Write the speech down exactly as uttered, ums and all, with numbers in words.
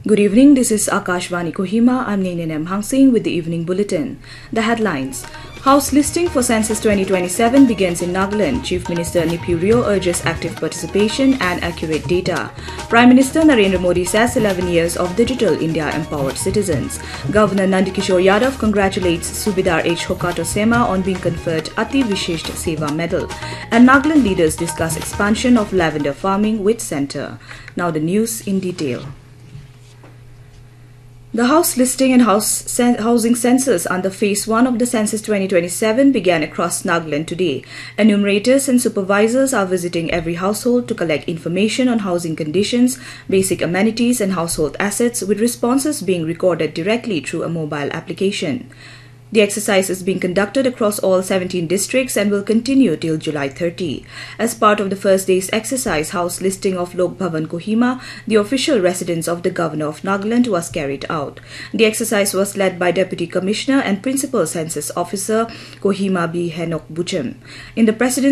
Good evening, this is Akashvani Kohima. I'm Nainin M. Hangsing with the Evening Bulletin. The headlines. House listing for Census twenty twenty-seven begins in Nagaland. Chief Minister Naypyidaw Rio urges active participation and accurate data. Prime Minister Narendra Modi says eleven years of Digital India empowered citizens. Governor Nandakishore Yadav congratulates Subedar H. Hokato Sema on being conferred Ati Vishesht Seva Medal. And Nagaland leaders discuss expansion of lavender farming with centre. Now the news in detail. The House listing and house housing census under Phase one of the Census twenty twenty-seven began across Nagaland today. Enumerators and supervisors are visiting every household to collect information on housing conditions, basic amenities and household assets, with responses being recorded directly through a mobile application. The exercise is being conducted across all seventeen districts and will continue till July thirtieth. As part of the first day's exercise, house listing of Lok Bhavan Kohima, the official residence of the Governor of Nagaland, was carried out. The exercise was led by Deputy Commissioner and Principal Census Officer Kohima B. Henok Buchem. In the President's